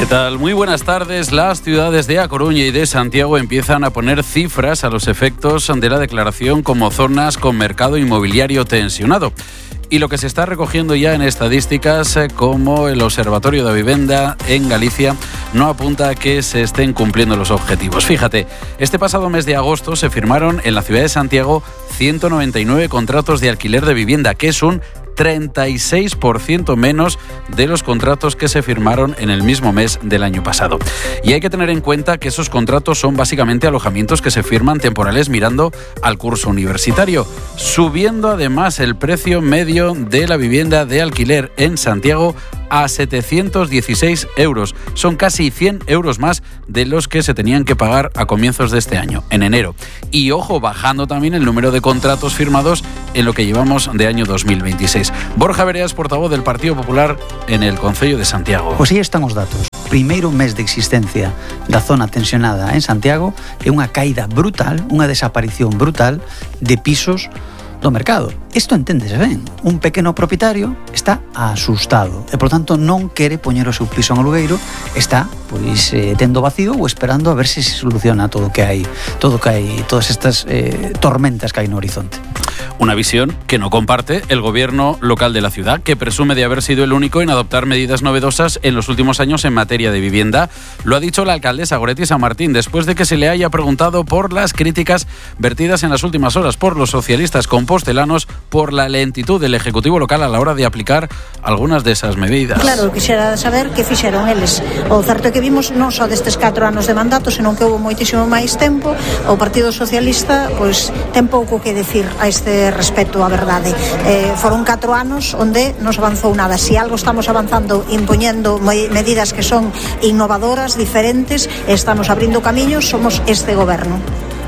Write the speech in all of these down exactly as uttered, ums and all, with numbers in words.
tal? Muy buenas tardes. Las ciudades de A Coruña y de Santiago empiezan a poner cifras a los efectos de la declaración como zonas con mercado inmobiliario tensionado. Y lo que se está recogiendo ya en estadísticas como el Observatorio de Vivienda en Galicia no apunta a que se estén cumpliendo los objetivos. Fíjate, este pasado mes de agosto se firmaron en la ciudad de Santiago ciento noventa y nueve contratos de alquiler de vivienda, que es un treinta y seis por ciento menos de los contratos que se firmaron en el mismo mes del año pasado. Y hay que tener en cuenta que esos contratos son básicamente alojamientos que se firman temporales mirando al curso universitario, subiendo además el precio medio de la vivienda de alquiler en Santiago a setecientos dieciséis euros. Son casi cien euros más de los que se tenían que pagar a comienzos de este año, en enero. Y ojo, bajando también el número de contratos firmados en lo que llevamos de año dos mil veintiséis. Borja Vereas, portavoz del Partido Popular en el Concello de Santiago. Pois aí están os datos. Primeiro mes de existencia da zona tensionada en Santiago e unha caída brutal, unha desaparición brutal de pisos do mercado. Isto enténdese ben. Un pequeno propietario está asustado e, por tanto, non quere poñer o seu piso en alugueiro, está pois eh, tendo vacío ou esperando a ver se se soluciona todo o que hai, todo o que hai, todas estas eh, tormentas que hai no horizonte. Una visión que no comparte el gobierno local de la ciudad, que presume de haber sido el único en adoptar medidas novedosas en los últimos años en materia de vivienda. Lo ha dicho la alcaldesa Goretti San Martín después de que se le haya preguntado por las críticas vertidas en las últimas horas por los socialistas compostelanos por la lentitud del Ejecutivo local a la hora de aplicar algunas de esas medidas. Claro, quixera saber que fixeron eles. O certo é que vimos non só destes catro anos de mandato, senón que houve moitísimo máis tempo. O Partido Socialista pois ten pouco que decir a este respecto, a verdade. Eh, foron catro anos onde non se avanzou nada. Si algo estamos avanzando impoñendo medidas que son innovadoras, diferentes, estamos abrindo camiños, somos este goberno.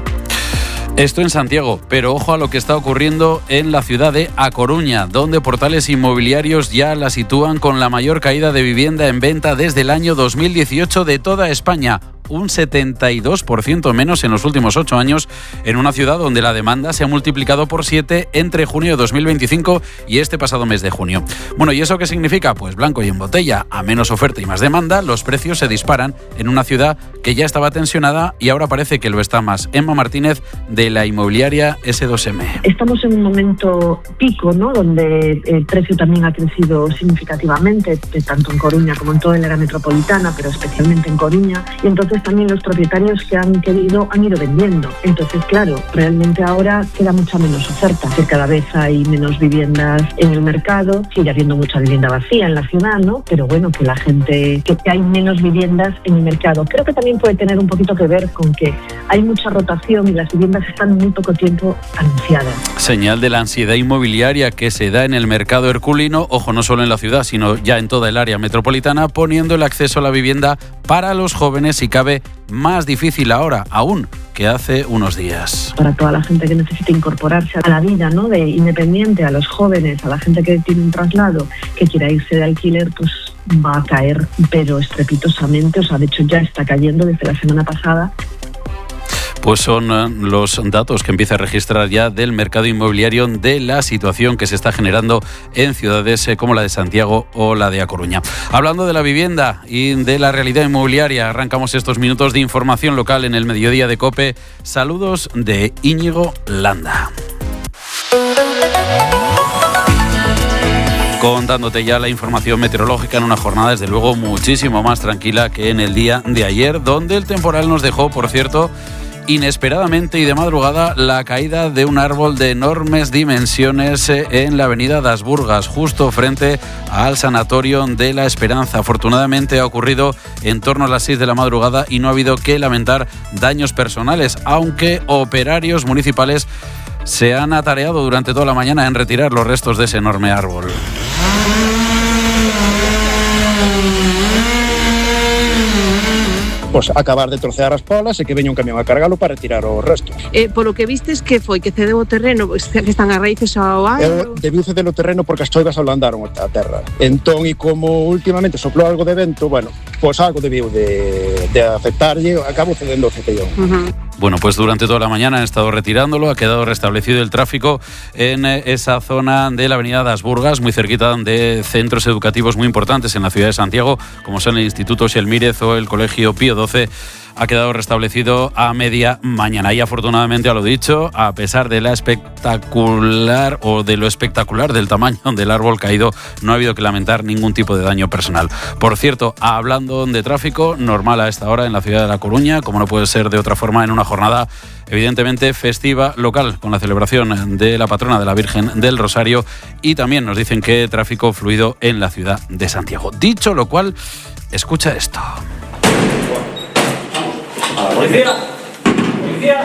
Esto en Santiago, pero ojo a lo que está ocurriendo en la ciudad de A Coruña, donde portales inmobiliarios ya la sitúan con la mayor caída de vivienda en venta desde el año dos mil dieciocho de toda España. Un setenta y dos por ciento menos en los últimos ocho años en una ciudad donde la demanda se ha multiplicado por siete entre junio de dos mil veinticinco y este pasado mes de junio. Bueno, ¿y eso qué significa? Pues blanco y en botella. A menos oferta y más demanda, los precios se disparan en una ciudad que ya estaba tensionada y ahora parece que lo está más. Emma Martínez, de la inmobiliaria ese dos eme. Estamos en un momento pico, ¿no?, donde el precio también ha crecido significativamente, tanto en Coruña como en toda el área metropolitana, pero especialmente en Coruña, y entonces también los propietarios que han querido han ido vendiendo. Entonces, claro, realmente ahora queda mucha menos oferta, que cada vez hay menos viviendas en el mercado, sigue habiendo mucha vivienda vacía en la ciudad, ¿no? Pero bueno, que la gente, que hay menos viviendas en el mercado. Creo que también puede tener un poquito que ver con que hay mucha rotación y las viviendas están muy poco tiempo anunciadas. Señal de la ansiedad inmobiliaria que se da en el mercado herculino, ojo, no solo en la ciudad, sino ya en toda el área metropolitana, poniendo el acceso a la vivienda para los jóvenes y cabe más difícil ahora aún que hace unos días. Para toda la gente que necesita incorporarse a la vida, ¿no?, de independiente, a los jóvenes, a la gente que tiene un traslado, que quiera irse de alquiler, pues va a caer, pero estrepitosamente. O sea, de hecho ya está cayendo desde la semana pasada. Pues son los datos que empieza a registrar ya del mercado inmobiliario, de la situación que se está generando en ciudades como la de Santiago o la de A Coruña. Hablando de la vivienda y de la realidad inmobiliaria, arrancamos estos minutos de información local en el mediodía de COPE. Saludos de Íñigo Landa. Contándote ya la información meteorológica en una jornada desde luego muchísimo más tranquila que en el día de ayer, donde el temporal nos dejó, por cierto, inesperadamente y de madrugada, la caída de un árbol de enormes dimensiones en la avenida Das Burgas, justo frente al Sanatorio de la Esperanza. Afortunadamente ha ocurrido en torno a las seis de la madrugada y no ha habido que lamentar daños personales, aunque operarios municipales se han atareado durante toda la mañana en retirar los restos de ese enorme árbol. Pois acabar de trocear as polas e que veña un camión a cargalo para retirar os restos. Eh, polo que vistes, que foi? Que cedeu o terreno, que están as raíces ao agro? Debiu ceder o terreno porque as choivas ablandaron a terra. Entón, e como últimamente soplou algo de vento, bueno, pois algo debiu de, de afectarlle, acabo cedendo o cepellón. Uh-huh. Bueno, pues durante toda la mañana han estado retirándolo, ha quedado restablecido el tráfico en esa zona de la avenida Das Burgas, muy cerquita de centros educativos muy importantes en la ciudad de Santiago, como son el Instituto Xelmírez o el Colegio Pío doce. Ha quedado restablecido a media mañana. Y afortunadamente, a lo dicho, a pesar de la espectacular o de lo espectacular del tamaño del árbol caído, no ha habido que lamentar ningún tipo de daño personal. Por cierto, hablando de tráfico, normal a esta hora en la ciudad de La Coruña, como no puede ser de otra forma, en una jornada evidentemente festiva local, con la celebración de la patrona de la Virgen del Rosario, y también nos dicen que tráfico fluido en la ciudad de Santiago. Dicho lo cual, escucha esto. ¡A la policía! ¡Policía!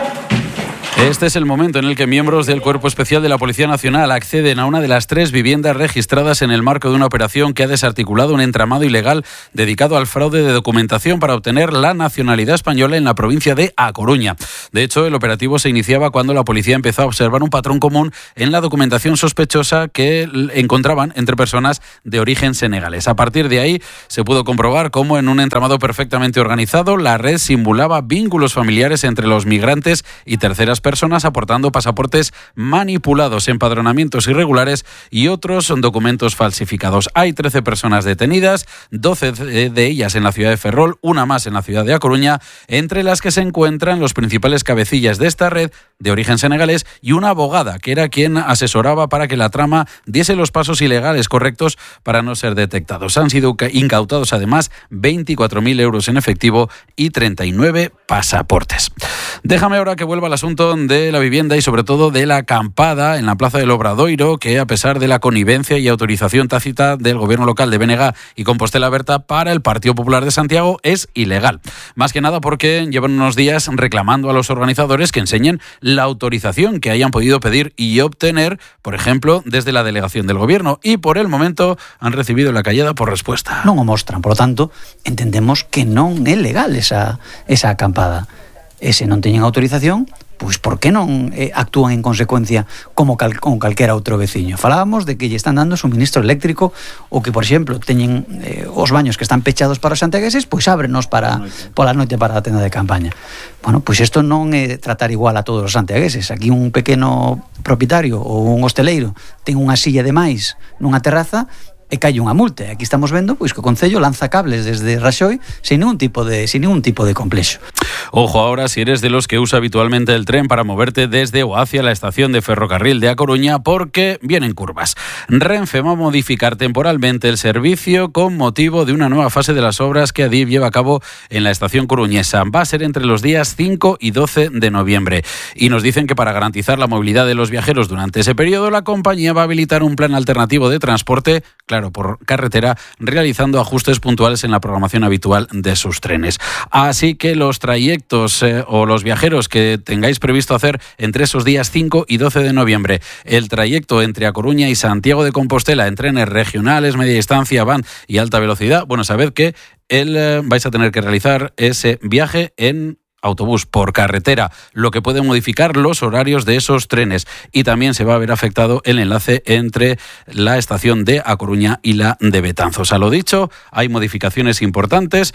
Este es el momento en el que miembros del Cuerpo Especial de la Policía Nacional acceden a una de las tres viviendas registradas en el marco de una operación que ha desarticulado un entramado ilegal dedicado al fraude de documentación para obtener la nacionalidad española en la provincia de A Coruña. De hecho, el operativo se iniciaba cuando la policía empezó a observar un patrón común en la documentación sospechosa que encontraban entre personas de origen senegalés. A partir de ahí se pudo comprobar cómo en un entramado perfectamente organizado la red simulaba vínculos familiares entre los migrantes y terceras personas, aportando pasaportes manipulados, empadronamientos irregulares y otros documentos falsificados. Hay trece personas detenidas, doce de ellas en la ciudad de Ferrol, una más en la ciudad de A Coruña, entre las que se encuentran los principales cabecillas de esta red de origen senegalés y una abogada que era quien asesoraba para que la trama diese los pasos ilegales correctos para no ser detectados. Han sido incautados además veinticuatro mil euros en efectivo y treinta y nueve pasaportes. Déjame ahora que vuelva al asunto de la vivienda y sobre todo de la acampada en la Plaza del Obradoiro, que a pesar de la connivencia y autorización tácita del gobierno local de Bénega y Compostela Berta para el Partido Popular de Santiago, es ilegal. Más que nada porque llevan unos días reclamando a los organizadores que enseñen la autorización que hayan podido pedir y obtener, por ejemplo, desde la delegación del gobierno, y por el momento han recibido la callada por respuesta. Non o mostran, por lo tanto, entendemos que non é legal esa, esa acampada. E se non teñen autorización, pois por que non eh, actúan en consecuencia como, cal, como calquera outro veciño? Falábamos de que lle están dando suministro eléctrico, ou que, por exemplo, teñen eh, os baños que están pechados para os santiagueses, pois ábrenos para, pola noite para a tenda de campaña. Bueno, pois isto non é tratar igual a todos os santiagueses. Aquí un pequeno propietario ou un hosteleiro ten unha silla de máis nunha terraza e cae unha multa. Aquí estamos vendo pois que o Concello lanza cables desde Raxoi sin ningún tipo de sin ningún tipo de complexo. Ojo ahora si eres de los que usa habitualmente el tren para moverte desde o hacia la estación de ferrocarril de A Coruña, porque vienen curvas. Renfe va a modificar temporalmente el servicio con motivo de una nueva fase de las obras que Adif lleva a cabo en la estación coruñesa. Va a ser entre los días cinco y doce de noviembre. Y nos dicen que para garantizar la movilidad de los viajeros durante ese periodo, la compañía va a habilitar un plan alternativo de transporte, claro, por carretera, realizando ajustes puntuales en la programación habitual de sus trenes. Así que los trayectos eh, o los viajeros que tengáis previsto hacer entre esos días cinco y doce de noviembre, el trayecto entre A Coruña y Santiago de Compostela en trenes regionales, media distancia, van y alta velocidad, bueno, sabed que el, eh, vais a tener que realizar ese viaje en autobús por carretera, lo que puede modificar los horarios de esos trenes, y también se va a ver afectado el enlace entre la estación de A Coruña y la de Betanzos. A lo dicho, hay modificaciones importantes.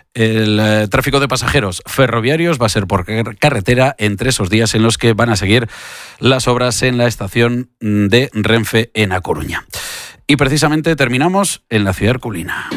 El eh, tráfico de pasajeros ferroviarios va a ser por carretera entre esos días en los que van a seguir las obras en la estación de Renfe en A Coruña. Y precisamente terminamos en la ciudad herculina.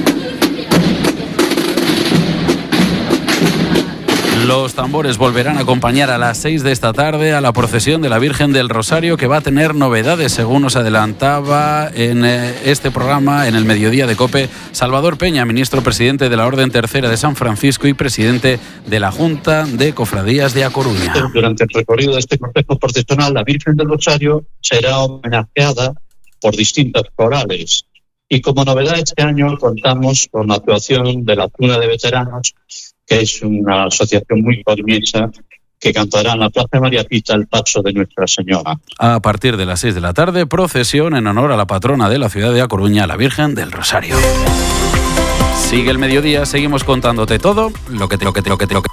Los tambores volverán a acompañar a las seis de esta tarde a la procesión de la Virgen del Rosario, que va a tener novedades, según nos adelantaba en este programa, en el Mediodía de COPE, Salvador Peña, ministro presidente de la Orden Tercera de San Francisco y presidente de la Junta de Cofradías de A Coruña. Durante el recorrido de este cortejo procesional, la Virgen del Rosario será homenajeada por distintas corales. Y como novedad este año contamos con la actuación de la Cuna de Veteranos, que es una asociación muy coruñesa que cantará en la Plaza de María Pita el paso de Nuestra Señora. A partir de las seis de la tarde, procesión en honor a la patrona de la ciudad de A Coruña, la Virgen del Rosario. Sigue el mediodía, seguimos contándote todo, lo que te, lo que te, lo que te, lo que...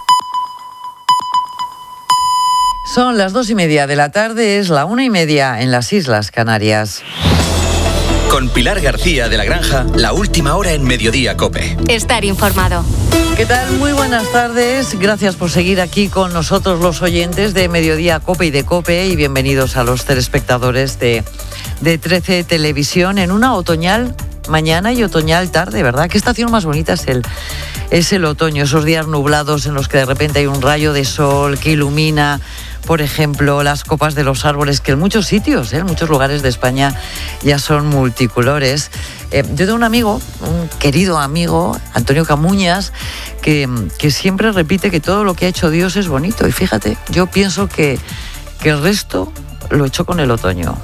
Son las dos y media de la tarde, es la una y media en las Islas Canarias. Con Pilar García de la Granja, la última hora en Mediodía COPE. Estar informado. ¿Qué tal? Muy buenas tardes. Gracias por seguir aquí con nosotros los oyentes de Mediodía COPE y de COPE y bienvenidos a los telespectadores de, de trece Televisión en una otoñal mañana y otoñal tarde, ¿verdad? ¿Qué estación más bonita es el, es el otoño? Esos días nublados en los que de repente hay un rayo de sol que ilumina, por ejemplo, las copas de los árboles, que en muchos sitios, ¿eh? en muchos lugares de España ya son multicolores. Eh, yo tengo un amigo, un querido amigo, Antonio Camuñas, que, que siempre repite que todo lo que ha hecho Dios es bonito. Y fíjate, yo pienso que, que el resto lo echó con el otoño.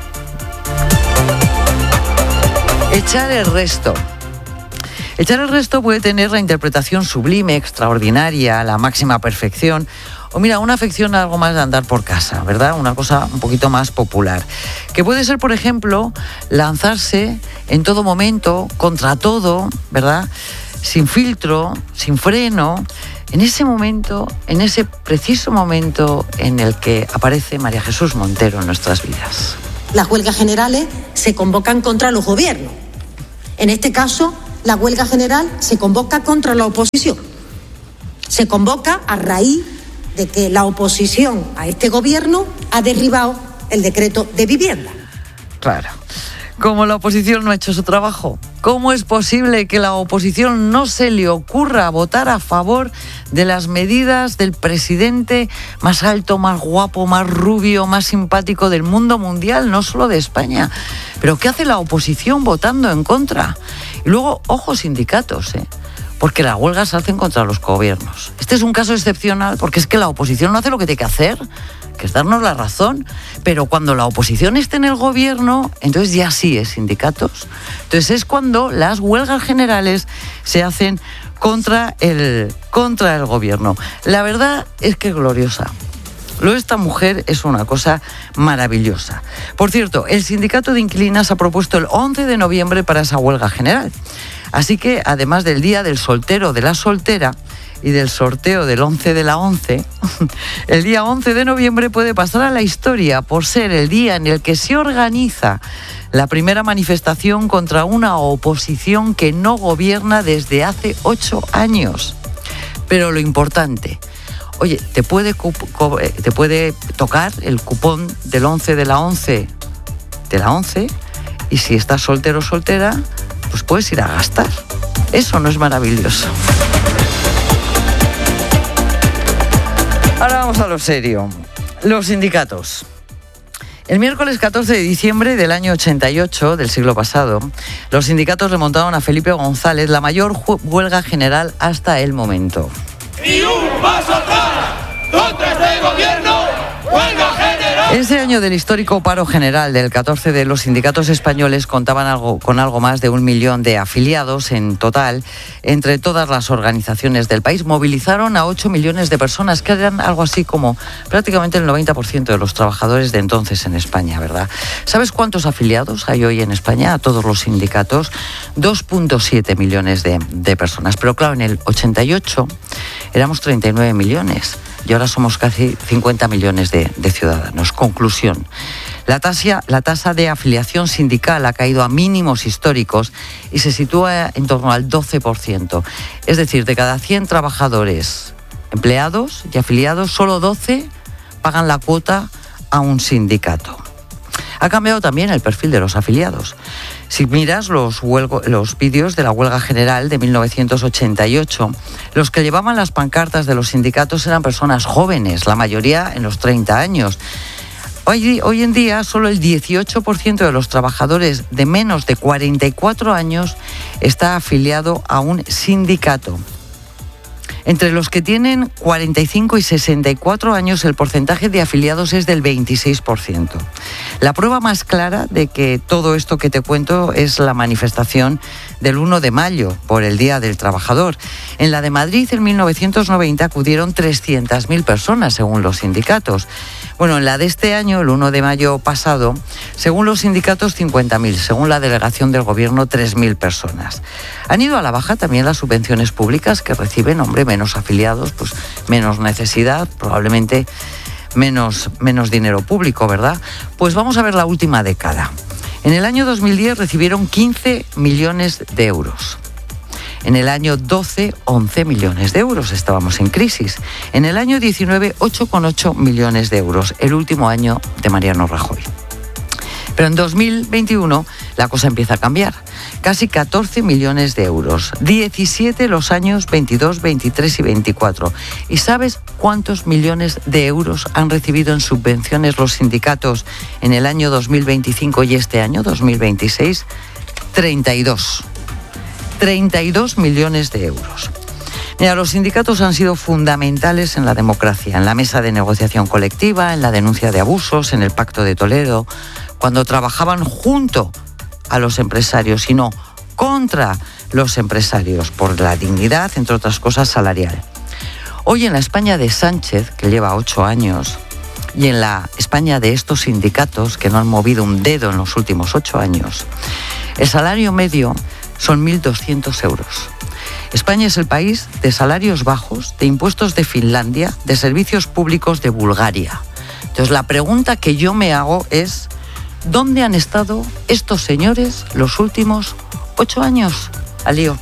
Echar el resto. Echar el resto puede tener la interpretación sublime, extraordinaria, la máxima perfección. O mira, una afección a algo más de andar por casa, ¿verdad? Una cosa un poquito más popular. Que puede ser, por ejemplo, lanzarse en todo momento, contra todo, ¿verdad? Sin filtro, sin freno. En ese momento, en ese preciso momento en el que aparece María Jesús Montero en nuestras vidas. Las huelgas generales se convocan contra los gobiernos. En este caso, la huelga general se convoca contra la oposición. Se convoca a raíz de que la oposición a este gobierno ha derribado el decreto de vivienda. Claro. Como la oposición no ha hecho su trabajo, ¿cómo es posible que la oposición no se le ocurra votar a favor de las medidas del presidente más alto, más guapo, más rubio, más simpático del mundo mundial, no solo de España? ¿Pero qué hace la oposición votando en contra? Y luego, ojo, sindicatos, ¿eh? Porque las huelgas se hacen contra los gobiernos. Este es un caso excepcional porque es que la oposición no hace lo que tiene que hacer, que es darnos la razón. Pero cuando la oposición esté en el gobierno, entonces ya sí es sindicatos. Entonces es cuando las huelgas generales se hacen contra el, contra el gobierno. La verdad es que es gloriosa. Lo de esta mujer es una cosa maravillosa. Por cierto, el sindicato de inquilinas ha propuesto el once de noviembre para esa huelga general. Así que, además del día del soltero, de la soltera y del sorteo del once de la once, el día once de noviembre puede pasar a la historia por ser el día en el que se organiza la primera manifestación contra una oposición que no gobierna desde hace ocho años. Pero lo importante, oye, te puede, te puede tocar el cupón del once de la once de la once y si estás soltero o soltera, pues puedes ir a gastar. Eso no es maravilloso. Ahora vamos a lo serio. Los sindicatos. El miércoles catorce de diciembre del año ochenta y ocho, del siglo pasado, los sindicatos remontaron a Felipe González la mayor huelga general hasta el momento. ¡Y un paso atrás! ¡Contra este gobierno! ¡Huelga general! Ese año del histórico paro general del catorce de los sindicatos españoles contaban algo, con algo más de un millón de afiliados en total entre todas las organizaciones del país. Movilizaron a ocho millones de personas, que eran algo así como prácticamente el noventa por ciento de los trabajadores de entonces en España, ¿verdad? ¿Sabes cuántos afiliados hay hoy en España a todos los sindicatos? dos punto siete millones de, de personas. Pero claro, en el ochenta y ocho éramos treinta y nueve millones. Y ahora somos casi cincuenta millones de, de ciudadanos. Conclusión. La tasa, la tasa de afiliación sindical ha caído a mínimos históricos y se sitúa en torno al doce por ciento. Es decir, de cada cien trabajadores empleados y afiliados, solo doce pagan la cuota a un sindicato. Ha cambiado también el perfil de los afiliados. Si miras los, huelgo, los vídeos de la huelga general de mil novecientos ochenta y ocho, los que llevaban las pancartas de los sindicatos eran personas jóvenes, la mayoría en los treinta años. Hoy, hoy en día, solo el dieciocho por ciento de los trabajadores de menos de cuarenta y cuatro años está afiliado a un sindicato. Entre los que tienen cuarenta y cinco y sesenta y cuatro años, el porcentaje de afiliados es del veintiséis por ciento. La prueba más clara de que todo esto que te cuento es la manifestación del uno de mayo por el Día del Trabajador. En la de Madrid, en mil novecientos noventa, acudieron trescientas mil personas, según los sindicatos. Bueno, en la de este año, el uno de mayo pasado, según los sindicatos, cincuenta mil, según la delegación del Gobierno, tres mil personas. Han ido a la baja también las subvenciones públicas que reciben, hombre, menos afiliados, pues menos necesidad, probablemente menos, menos dinero público, ¿verdad? Pues vamos a ver la última década. En el año dos mil diez recibieron quince millones de euros. En el año doce, once millones de euros. Estábamos en crisis. En el año diecinueve, ocho coma ocho millones de euros. El último año de Mariano Rajoy. Pero en dos mil veintiuno la cosa empieza a cambiar. Casi catorce millones de euros. diecisiete los años veintidós, veintitrés y veinticuatro. ¿Y sabes cuántos millones de euros han recibido en subvenciones los sindicatos en el año dos mil veinticinco y este año, dos mil veintiséis? treinta y dos. treinta y dos millones de euros. Mira, los sindicatos han sido fundamentales en la democracia, en la mesa de negociación colectiva, en la denuncia de abusos, en el Pacto de Toledo, cuando trabajaban junto a los empresarios y no contra los empresarios, por la dignidad, entre otras cosas, salarial. Hoy en la España de Sánchez, que lleva ocho años, y en la España de estos sindicatos, que no han movido un dedo en los últimos ocho años, el salario medio son mil doscientos euros. España es el país de salarios bajos, de impuestos de Finlandia, de servicios públicos de Bulgaria. Entonces, la pregunta que yo me hago es, ¿dónde han estado estos señores los últimos ocho años? Al lío.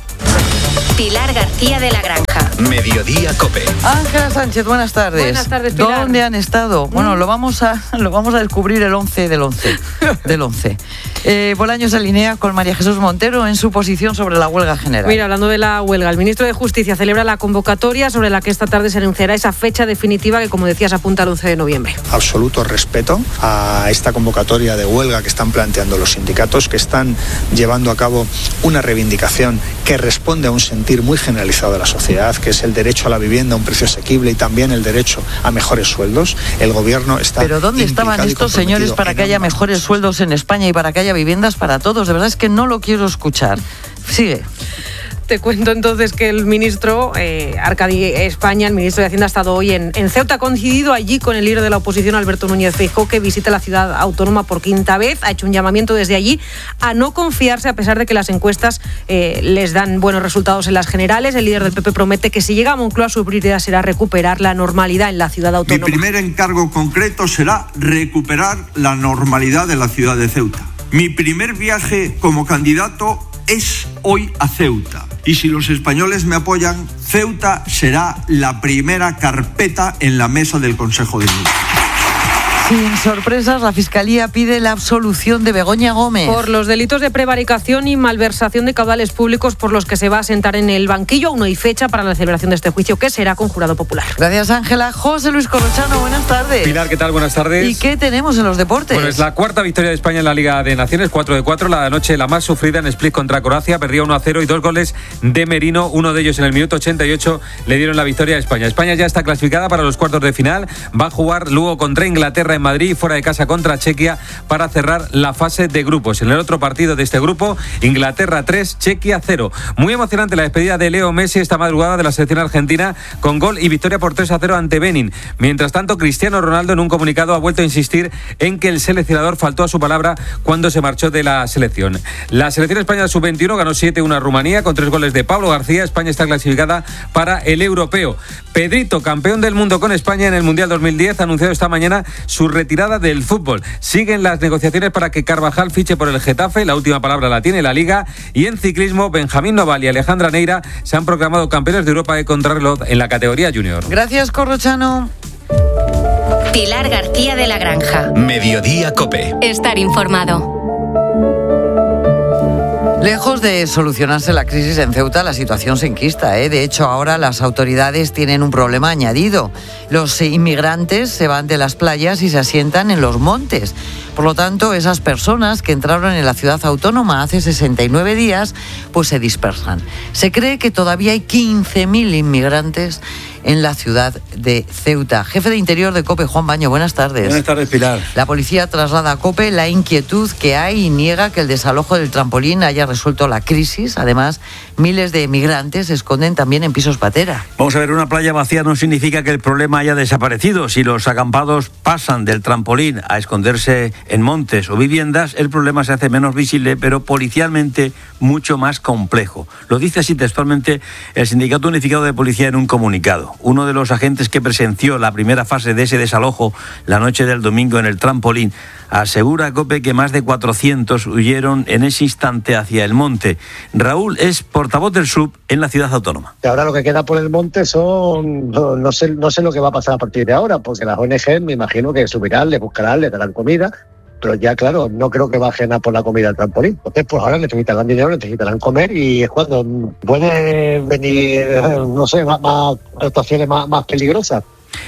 Pilar García de la Granja. Mediodía COPE. Ángela Sánchez, buenas tardes. Buenas tardes, Pilar. ¿Dónde han estado? ¿Mm? Bueno, lo vamos a lo vamos a descubrir el once del once. Del once. Eh, Bolaños se alinea con María Jesús Montero en su posición sobre la huelga general. Mira, hablando de la huelga, el ministro de Justicia celebra la convocatoria sobre la que esta tarde se anunciará esa fecha definitiva que, como decías, apunta al once de noviembre. Absoluto respeto a esta convocatoria de huelga que están planteando los sindicatos, que están llevando a cabo una reivindicación que responde a un sentir muy generalizado de la sociedad, que es el derecho a la vivienda a un precio asequible y también el derecho a mejores sueldos. El gobierno está... ¿Pero dónde estaban estos señores para que haya mejores sueldos en España y para que haya viviendas para todos? De verdad es que no lo quiero escuchar. Sigue. Te cuento entonces que el ministro eh, Arcadi España, el ministro de Hacienda, ha estado hoy en, en Ceuta, ha coincidido allí con el líder de la oposición, Alberto Núñez Feijóo, que visita la ciudad autónoma por quinta vez. Ha hecho un llamamiento desde allí a no confiarse, a pesar de que las encuestas eh, les dan buenos resultados en las generales. El líder del P P promete que si llega a Moncloa, su prioridad será recuperar la normalidad en la ciudad autónoma. Mi primer encargo concreto será recuperar la normalidad de la ciudad de Ceuta. Mi primer viaje como candidato es hoy a Ceuta. Y si los españoles me apoyan, Ceuta será la primera carpeta en la mesa del Consejo de Ministros. Sin sorpresas, la Fiscalía pide la absolución de Begoña Gómez. Por los delitos de prevaricación y malversación de caudales públicos por los que se va a sentar en el banquillo. Aún no hay fecha para la celebración de este juicio, que será con jurado popular. Gracias, Ángela. José Luis Corrochano, buenas tardes. Pilar, ¿qué tal? Buenas tardes. ¿Y qué tenemos en los deportes? Bueno, es la cuarta victoria de España en la Liga de Naciones, cuatro de cuatro. La noche la más sufrida en Split contra Croacia. Perdía uno a cero y dos goles de Merino. Uno de ellos en el minuto ochenta y ocho le dieron la victoria a España. España ya está clasificada para los cuartos de final. Va a jugar luego contra Inglaterra en Madrid, fuera de casa contra Chequia, para cerrar la fase de grupos. En el otro partido de este grupo, Inglaterra tres, Chequia cero. Muy emocionante la despedida de Leo Messi esta madrugada de la selección argentina, con gol y victoria por tres a cero ante Benin. Mientras tanto, Cristiano Ronaldo en un comunicado ha vuelto a insistir en que el seleccionador faltó a su palabra cuando se marchó de la selección. La selección española sub veintiuno ganó siete uno a Rumanía con tres goles de Pablo García. España está clasificada para el europeo. Pedrito, campeón del mundo con España en el Mundial dos mil diez, ha anunciado esta mañana su retirada del fútbol. Siguen las negociaciones para que Carvajal fiche por el Getafe. La última palabra la tiene la Liga. Y en ciclismo, Benjamín Noval y Alejandra Neira se han proclamado campeones de Europa de contrarreloj en la categoría junior. Gracias, Corrochano. Pilar García de la Granja. Mediodía COPE. Estar informado. Lejos de solucionarse la crisis en Ceuta, la situación se enquista, ¿eh? De hecho, ahora las autoridades tienen un problema añadido. Los inmigrantes se van de las playas y se asientan en los montes. Por lo tanto, esas personas que entraron en la ciudad autónoma hace sesenta y nueve días, pues se dispersan. Se cree que todavía hay quince mil inmigrantes en la ciudad de Ceuta. Jefe de Interior de COPE, Juan Baño, buenas tardes. Buenas tardes, Pilar. La policía traslada a COPE la inquietud que hay y niega que el desalojo del trampolín haya resuelto la crisis. Además, miles de emigrantes se esconden también en pisos patera. Vamos a ver, una playa vacía no significa que el problema haya desaparecido. Si los acampados pasan del trampolín a esconderse en montes o viviendas, el problema se hace menos visible, pero policialmente mucho más complejo. Lo dice así textualmente el Sindicato Unificado de Policía en un comunicado. Mayo. Uno de los agentes que presenció la primera fase de ese desalojo la noche del domingo en el trampolín asegura a COPE que más de cuatrocientos huyeron en ese instante hacia el monte. Raúl es portavoz del S U B en la ciudad autónoma. Ahora lo que queda por el monte son, no, no sé, no sé lo que va a pasar a partir de ahora, porque las O N G me imagino que subirán, les buscarán, les darán comida, pero ya claro, no creo que bajen a por la comida al trampolín. Entonces pues ahora necesitarán dinero, necesitarán comer y es cuando pueden venir, no sé, más, más actuaciones más, más peligrosas.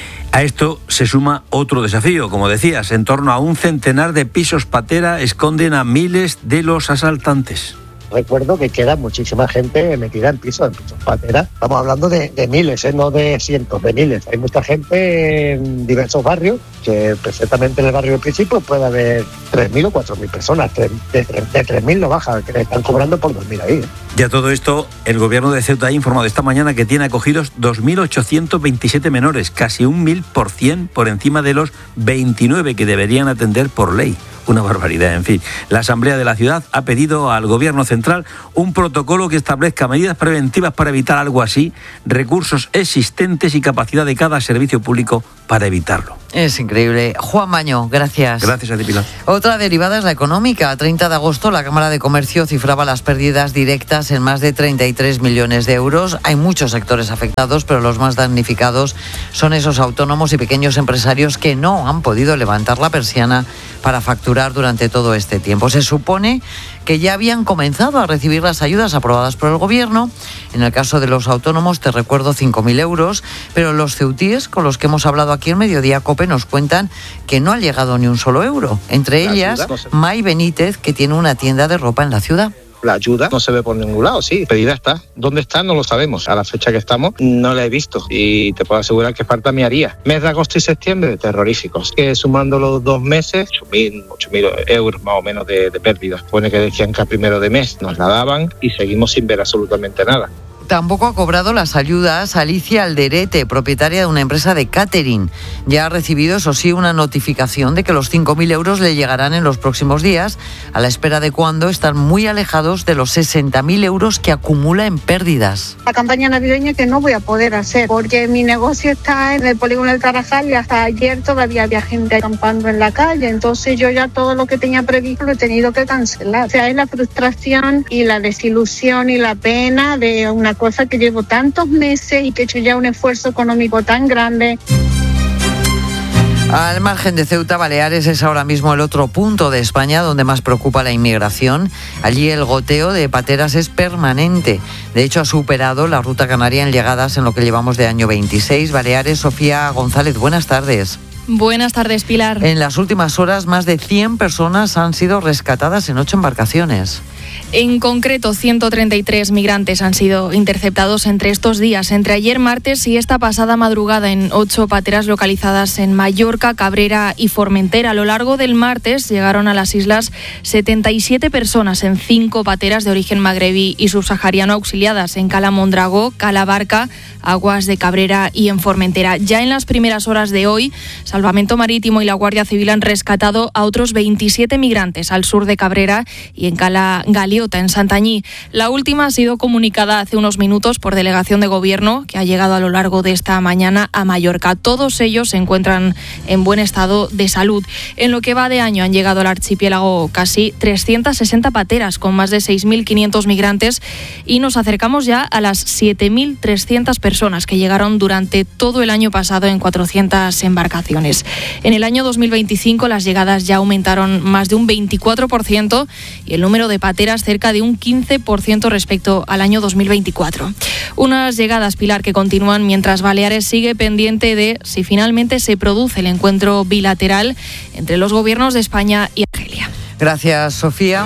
A esto se suma otro desafío, como decías, en torno a un centenar de pisos patera esconden a miles de los asaltantes. Recuerdo que queda muchísima gente metida en pisos, en pisos patera. Estamos hablando de, de miles, ¿eh? No de cientos, de miles. Hay mucha gente en diversos barrios, que perfectamente en el barrio del principio puede haber tres mil o cuatro mil personas. De, de, de tres mil no baja, que le están cobrando por dormir ahí. Y a todo esto, el gobierno de Ceuta ha informado esta mañana que tiene acogidos dos mil ochocientos veintisiete menores, casi un mil por cien por encima de los veintinueve que deberían atender por ley. Una barbaridad, en fin. La Asamblea de la Ciudad ha pedido al Gobierno Central un protocolo que establezca medidas preventivas para evitar algo así, recursos existentes y capacidad de cada servicio público para evitarlo. Es increíble. Juan Maño, gracias. Gracias a ti, Pilar. Otra derivada es la económica. A treinta de agosto la Cámara de Comercio cifraba las pérdidas directas en más de treinta y tres millones de euros. Hay muchos sectores afectados, pero los más damnificados son esos autónomos y pequeños empresarios que no han podido levantar la persiana para facturar durante todo este tiempo. Se supone que ya habían comenzado a recibir las ayudas aprobadas por el Gobierno. En el caso de los autónomos, te recuerdo, cinco mil euros, pero los ceutíes con los que hemos hablado aquí en Mediodía COPE nos cuentan que no ha llegado ni un solo euro. Entre ellas, May Benítez, que tiene una tienda de ropa en la ciudad. La ayuda no se ve por ningún lado, sí, pedida está. ¿Dónde está? No lo sabemos. A la fecha que estamos no la he visto y te puedo asegurar que falta mi haría. Mes de agosto y septiembre, terroríficos. Que sumando los dos meses, ocho mil euros más o menos de, de pérdidas. Pone que decían que a primero de mes nos la daban y seguimos sin ver absolutamente nada. Tampoco ha cobrado las ayudas Alicia Alderete, propietaria de una empresa de catering. Ya ha recibido, eso sí, una notificación de que los cinco mil euros le llegarán en los próximos días, a la espera de cuando están muy alejados de los sesenta mil euros que acumula en pérdidas. La campaña navideña que no voy a poder hacer, porque mi negocio está en el polígono del Tarajal y hasta ayer todavía había gente acampando en la calle, entonces yo ya todo lo que tenía previsto lo he tenido que cancelar. O sea, es la frustración y la desilusión y la pena de una cosa que llevo tantos meses y que he hecho ya un esfuerzo económico tan grande. Al margen de Ceuta, Baleares es ahora mismo el otro punto de España donde más preocupa la inmigración. Allí el goteo de pateras es permanente. De hecho, ha superado la ruta canaria en llegadas en lo que llevamos de año veintiséis. Baleares, Sofía González, buenas tardes. Buenas tardes, Pilar. En las últimas horas, más de cien personas han sido rescatadas en ocho embarcaciones. En concreto, ciento treinta y tres migrantes han sido interceptados entre estos días, entre ayer martes y esta pasada madrugada, en ocho pateras localizadas en Mallorca, Cabrera y Formentera. A lo largo del martes llegaron a las islas setenta y siete personas en cinco pateras de origen magrebí y subsahariano auxiliadas en Cala Mondragó, Cala Barca, Aguas de Cabrera y en Formentera. Ya en las primeras horas de hoy, Salvamento Marítimo y la Guardia Civil han rescatado a otros veintisiete migrantes al sur de Cabrera y en Cala Galiota, en Santañí. La última ha sido comunicada hace unos minutos por delegación de gobierno que ha llegado a lo largo de esta mañana a Mallorca. Todos ellos se encuentran en buen estado de salud. En lo que va de año han llegado al archipiélago casi trescientas sesenta pateras con más de seis mil quinientos migrantes y nos acercamos ya a las siete mil trescientas personas que llegaron durante todo el año pasado en cuatrocientas embarcaciones. En el año dos mil veinticinco las llegadas ya aumentaron más de un veinticuatro por ciento y el número de pateras cerca de un quince por ciento respecto al año dos mil veinticuatro. Unas llegadas, Pilar, que continúan mientras Baleares sigue pendiente de si finalmente se produce el encuentro bilateral entre los gobiernos de España y Argelia. Gracias, Sofía.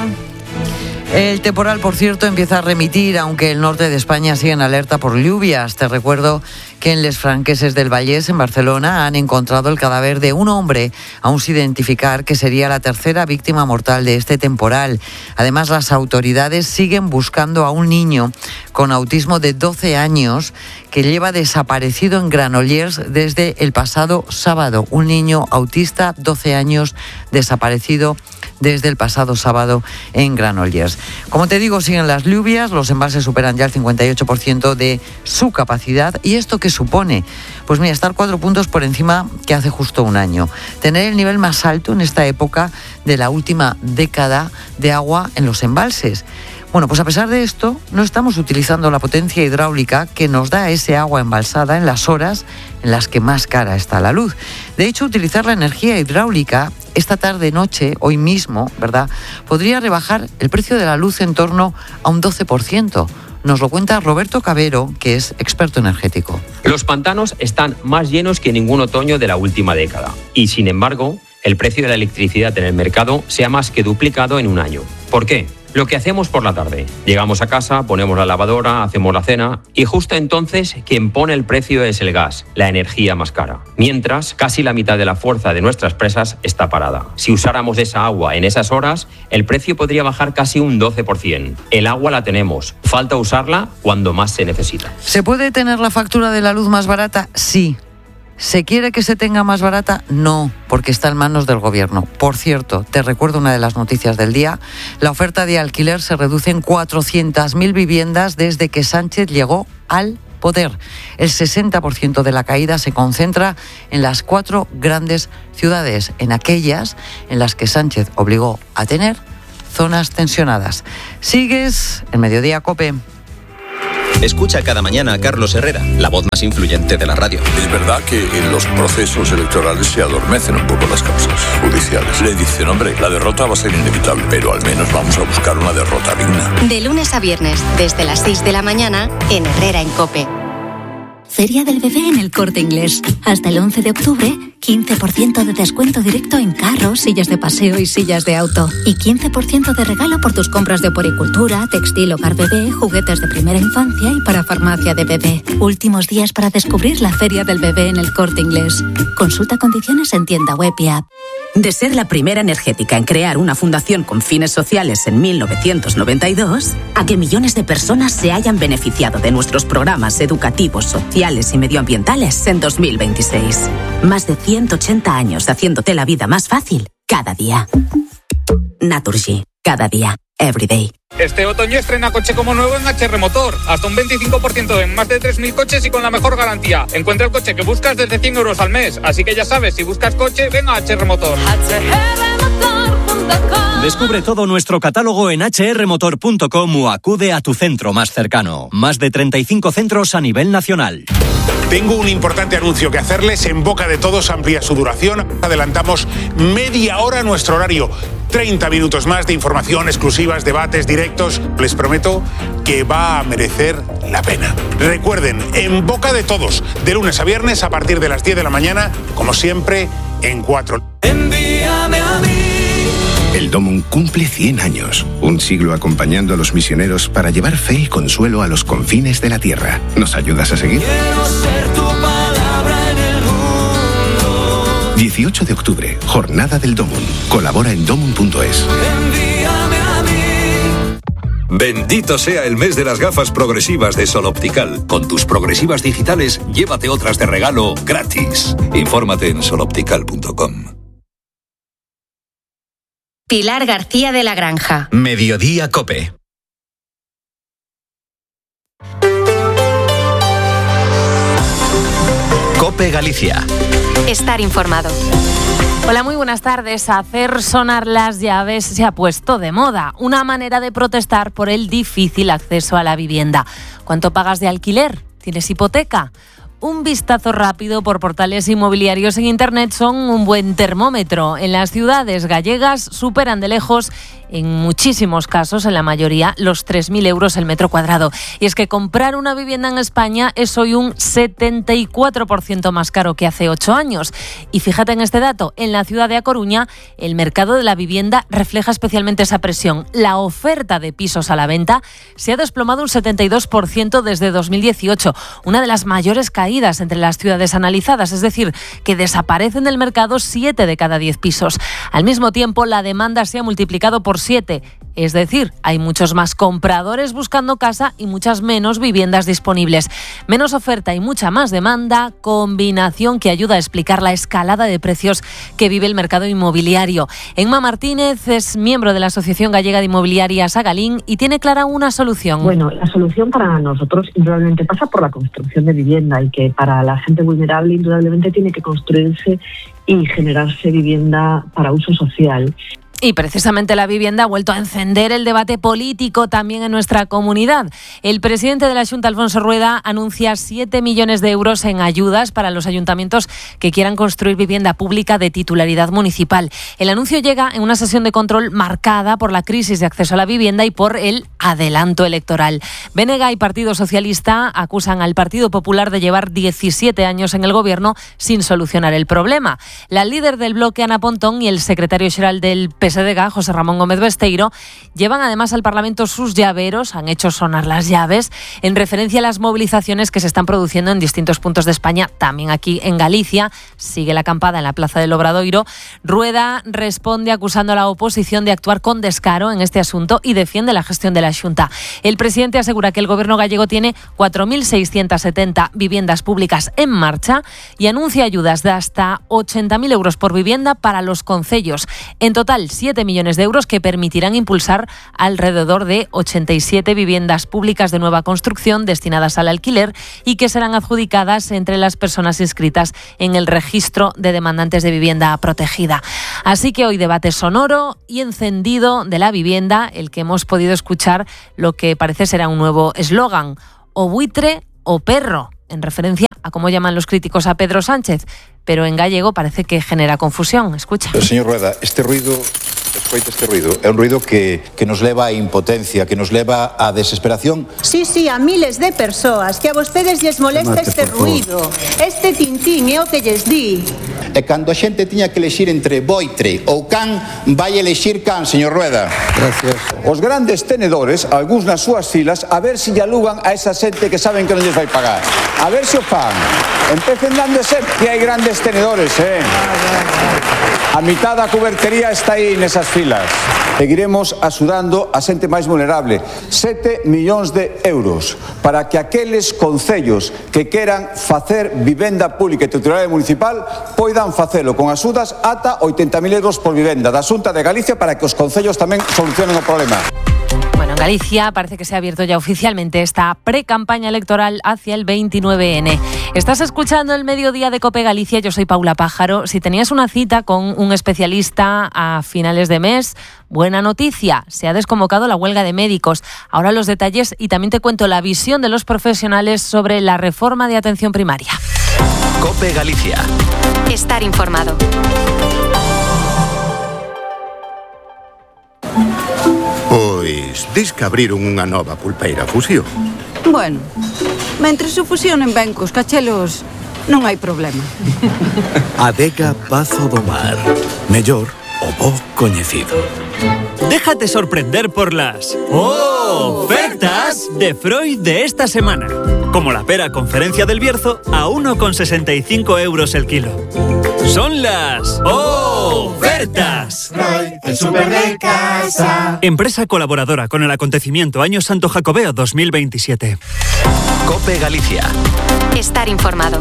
El temporal, por cierto, empieza a remitir, aunque el norte de España sigue en alerta por lluvias. Te recuerdo que en Les Franqueses del Vallès, en Barcelona, han encontrado el cadáver de un hombre, aún sin identificar, que sería la tercera víctima mortal de este temporal. Además, las autoridades siguen buscando a un niño con autismo de doce años que lleva desaparecido en Granollers desde el pasado sábado. Un niño autista, doce años, desaparecido desde el pasado sábado en Granollers. Como te digo, siguen las lluvias, los embalses superan ya el cincuenta y ocho por ciento de su capacidad y esto que que supone. Pues mira, estar cuatro puntos por encima que hace justo un año. Tener el nivel más alto en esta época de la última década de agua en los embalses. Bueno, pues a pesar de esto, no estamos utilizando la potencia hidráulica que nos da ese agua embalsada en las horas en las que más cara está la luz. De hecho, utilizar la energía hidráulica esta tarde-noche, hoy mismo, ¿verdad?, podría rebajar el precio de la luz en torno a un doce por ciento. Nos lo cuenta Roberto Cabero, que es experto energético. Los pantanos están más llenos que ningún otoño de la última década. Y, sin embargo, el precio de la electricidad en el mercado se ha más que duplicado en un año. ¿Por qué? Lo que hacemos por la tarde. Llegamos a casa, ponemos la lavadora, hacemos la cena y justo entonces quien pone el precio es el gas, la energía más cara. Mientras, casi la mitad de la fuerza de nuestras presas está parada. Si usáramos esa agua en esas horas, el precio podría bajar casi un doce por ciento. El agua la tenemos, falta usarla cuando más se necesita. ¿Se puede tener la factura de la luz más barata? Sí. ¿Se quiere que se tenga más barata? No, porque está en manos del gobierno. Por cierto, te recuerdo una de las noticias del día. La oferta de alquiler se reduce en cuatrocientas mil viviendas desde que Sánchez llegó al poder. El sesenta por ciento de la caída se concentra en las cuatro grandes ciudades, en aquellas en las que Sánchez obligó a tener zonas tensionadas. Sigues en Mediodía COPE. Escucha cada mañana a Carlos Herrera, la voz más influyente de la radio. Es verdad que en los procesos electorales se adormecen un poco las causas judiciales. Le dicen, hombre, la derrota va a ser inevitable, pero al menos vamos a buscar una derrota digna. De lunes a viernes, desde las seis de la mañana, en Herrera en COPE. Feria del Bebé en El Corte Inglés. Hasta el once de octubre, quince por ciento de descuento directo en carros, sillas de paseo y sillas de auto. Y quince por ciento de regalo por tus compras de oporicultura, textil, hogar bebé, juguetes de primera infancia y para farmacia de bebé. Últimos días para descubrir la Feria del Bebé en El Corte Inglés. Consulta condiciones en tienda web y app. De ser la primera energética en crear una fundación con fines sociales en mil novecientos noventa y dos, a que millones de personas se hayan beneficiado de nuestros programas educativos, sociales y medioambientales en dos mil veintiséis. Más de ciento ochenta años haciéndote la vida más fácil cada día. Naturgy, cada día. Everyday. Este otoño estrena coche como nuevo en H R Motor. Hasta un veinticinco por ciento en más de tres mil coches y con la mejor garantía. Encuentra el coche que buscas desde cien euros al mes. Así que ya sabes, si buscas coche, ven a H R Motor. Descubre todo nuestro catálogo en hache erre motor punto com o acude a tu centro más cercano. Más de treinta y cinco centros a nivel nacional. Tengo un importante anuncio que hacerles. En boca de todos amplía su duración. Adelantamos media hora nuestro horario. treinta minutos más de información, exclusivas, debates, directos. Les prometo que va a merecer la pena. Recuerden, en boca de todos, de lunes a viernes a partir de las diez de la mañana, como siempre, en cuatro. Envíame a mí. El Dómun cumple cien años, un siglo acompañando a los misioneros para llevar fe y consuelo a los confines de la tierra. ¿Nos ayudas a seguir? Quiero ser tu palabra en el mundo. dieciocho de octubre, Jornada del Dómun. Colabora en domun punto es. Envíame a mí. Bendito sea el mes de las gafas progresivas de Sol Optical. Con tus progresivas digitales, llévate otras de regalo gratis. Infórmate en sol optical punto com. Pilar García de la Granja. Mediodía COPE. COPE Galicia. Estar informado. Hola, muy buenas tardes. Hacer sonar las llaves se ha puesto de moda. Una manera de protestar por el difícil acceso a la vivienda. ¿Cuánto pagas de alquiler? ¿Tienes hipoteca? Un vistazo rápido por portales inmobiliarios en Internet son un buen termómetro. En las ciudades gallegas superan de lejos, en muchísimos casos, en la mayoría, los tres mil euros el metro cuadrado. Y es que comprar una vivienda en España es hoy un setenta y cuatro por ciento más caro que hace ocho años. Y fíjate en este dato, en la ciudad de A Coruña, el mercado de la vivienda refleja especialmente esa presión. La oferta de pisos a la venta se ha desplomado un setenta y dos por ciento desde dos mil dieciocho, una de las mayores caídas entre las ciudades analizadas, es decir, que desaparecen del mercado siete de cada diez pisos. Al mismo tiempo, la demanda se ha multiplicado por por siete. Es decir, hay muchos más compradores buscando casa y muchas menos viviendas disponibles. Menos oferta y mucha más demanda, combinación que ayuda a explicar la escalada de precios que vive el mercado inmobiliario. Emma Martínez es miembro de la Asociación Gallega de Inmobiliarias Agalín y tiene clara una solución. Bueno, la solución para nosotros indudablemente pasa por la construcción de vivienda y que para la gente vulnerable indudablemente tiene que construirse y generarse vivienda para uso social. Y precisamente la vivienda ha vuelto a encender el debate político también en nuestra comunidad. El presidente de la Xunta, Alfonso Rueda, anuncia siete millones de euros en ayudas para los ayuntamientos que quieran construir vivienda pública de titularidad municipal. El anuncio llega en una sesión de control marcada por la crisis de acceso a la vivienda y por el adelanto electoral. B N G y Partido Socialista acusan al Partido Popular de llevar diecisiete años en el gobierno sin solucionar el problema. La líder del bloque, Ana Pontón, y el secretario general del P S D G, José Ramón Gómez Besteiro, llevan además al Parlamento sus llaveros, han hecho sonar las llaves, en referencia a las movilizaciones que se están produciendo en distintos puntos de España, también aquí en Galicia. Sigue la acampada en la Plaza del Obradoiro. Rueda responde acusando a la oposición de actuar con descaro en este asunto y defiende la gestión de la Xunta. El presidente asegura que el gobierno gallego tiene cuatro mil seiscientas setenta viviendas públicas en marcha y anuncia ayudas de hasta ochenta mil euros por vivienda para los concellos. En total, siete millones de euros que permitirán impulsar alrededor de ochenta y siete viviendas públicas de nueva construcción destinadas al alquiler y que serán adjudicadas entre las personas inscritas en el registro de demandantes de vivienda protegida. Así que hoy debate sonoro y encendido de la vivienda, el que hemos podido escuchar lo que parece será un nuevo eslogan: o buitre o perro, en referencia a cómo llaman los críticos a Pedro Sánchez, pero en gallego parece que genera confusión. Escucha. Señor Rueda, este ruido, escoita este ruido, é un ruido que, que nos leva a impotencia, que nos leva a desesperación. Sí, sí, a miles de persoas que a vostedes lles molesta Mate, este ruido, este tintín é o que lles di. E cando a xente tiña que elexir entre boitre ou can, vai elexir can, señor Rueda. Gracias. Os grandes tenedores, algúns nas súas filas, a ver se lle alugan a esa xente que saben que non lles vai pagar. A ver se o fan. Empecen dando ser que hai grandes tenedores, eh? A mitad da cubertería está aí nesas filas. Seguiremos axudando a xente máis vulnerable. Sete millóns de euros para que aqueles concellos que queran facer vivenda pública e titularidade municipal poidan facelo con axudas ata oitenta mil euros por vivenda da Xunta de Galicia para que os concellos tamén solucionen o problema. Bueno, en Galicia parece que se ha abierto ya oficialmente esta pre-campaña electoral hacia el veintinueve ene. Estás escuchando el Mediodía de COPE Galicia, yo soy Paula Pájaro. Si tenías una cita con un especialista a finales de mes, buena noticia, se ha desconvocado la huelga de médicos. Ahora los detalles y también te cuento la visión de los profesionales sobre la reforma de atención primaria. COPE Galicia. Estar informado. Pois, dis que abriron unha nova pulpeira Fusión. Bueno, mentre se fusionen ben cos cachelos, non hai problema. Adega Pazo do Mar. Mellor o bo coñecido. Déjate sorprender por las ofertas de Freud de esta semana. Como la pera Conferencia del Bierzo a uno con sesenta y cinco euros el kilo. Son las ofertas. Freud, el súper de casa. Empresa colaboradora con el acontecimiento Año Santo Jacobeo dos mil veintisiete. COPE Galicia. Estar informado.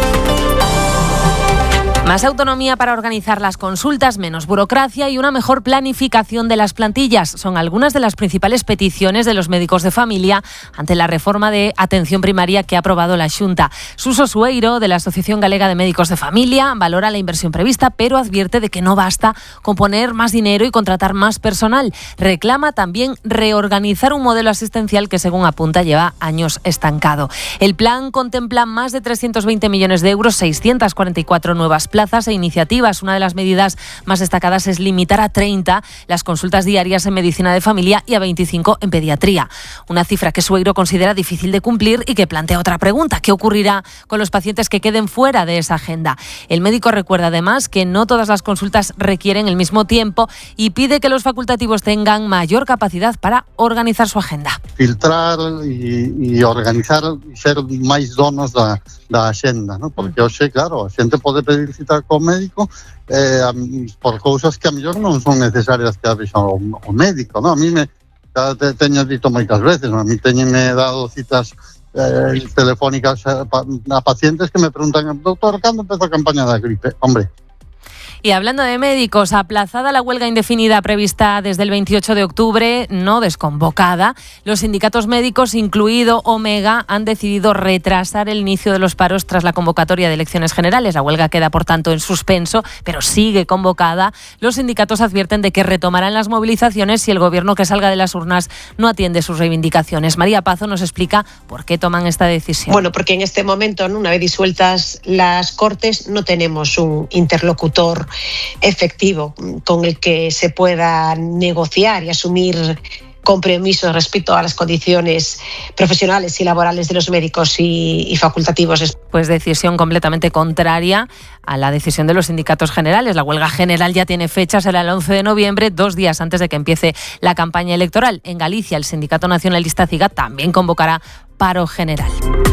Más autonomía para organizar las consultas, menos burocracia y una mejor planificación de las plantillas son algunas de las principales peticiones de los médicos de familia ante la reforma de atención primaria que ha aprobado la Xunta. Suso Sueiro, de la Asociación Galega de Médicos de Familia, valora la inversión prevista, pero advierte de que no basta con poner más dinero y contratar más personal. Reclama también reorganizar un modelo asistencial que, según apunta, lleva años estancado. El plan contempla más de trescientos veinte millones de euros, seiscientas cuarenta y cuatro nuevas plazas e iniciativas. Una de las medidas más destacadas es limitar a treinta las consultas diarias en medicina de familia y a veinticinco en pediatría. Una cifra que Sueiro considera difícil de cumplir y que plantea otra pregunta: ¿qué ocurrirá con los pacientes que queden fuera de esa agenda? El médico recuerda además que no todas las consultas requieren el mismo tiempo y pide que los facultativos tengan mayor capacidad para organizar su agenda. Filtrar e organizar e ser máis donos da, da agenda, ¿no? Porque hoxe, claro, a xente pode pedir cita co médico eh, por cousas que a mellor non son necesarias que a vexa o, o médico, non? A mí me te, teño dito moitas veces, a mí teñenme dado citas eh, telefónicas a, a pacientes que me preguntan, doctor, cando empeza a campaña da gripe? Hombre. Y hablando de médicos, aplazada la huelga indefinida prevista desde el veintiocho de octubre, no desconvocada, los sindicatos médicos, incluido Omega, han decidido retrasar el inicio de los paros tras la convocatoria de elecciones generales. La huelga queda, por tanto, en suspenso, pero sigue convocada. Los sindicatos advierten de que retomarán las movilizaciones si el gobierno que salga de las urnas no atiende sus reivindicaciones. María Pazo nos explica por qué toman esta decisión. Bueno, porque en este momento, ¿no?, una vez disueltas las Cortes, no tenemos un interlocutor efectivo con el que se pueda negociar y asumir compromisos respecto a las condiciones profesionales y laborales de los médicos y, y facultativos. Pues decisión completamente contraria a la decisión de los sindicatos generales. La huelga general ya tiene fecha, será el once de noviembre, dos días antes de que empiece la campaña electoral. En Galicia, el Sindicato Nacionalista CIGA también convocará paro general.